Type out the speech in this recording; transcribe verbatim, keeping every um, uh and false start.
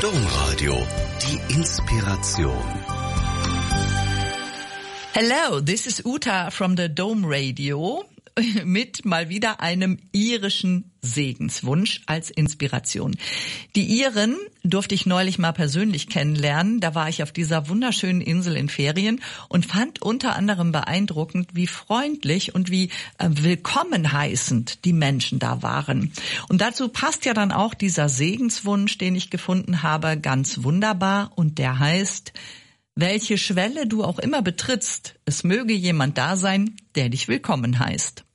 Domradio, die Inspiration. Hello, this is Uta from the Dome Radio mit mal wieder einem irischen Segenswunsch als Inspiration. Die Iren durfte ich neulich mal persönlich kennenlernen. Da war ich auf dieser wunderschönen Insel in Ferien und fand unter anderem beeindruckend, wie freundlich und wie äh, willkommen heißend die Menschen da waren. Und dazu passt ja dann auch dieser Segenswunsch, den ich gefunden habe, ganz wunderbar. Und der heißt: Welche Schwelle du auch immer betrittst, es möge jemand da sein, der dich willkommen heißt.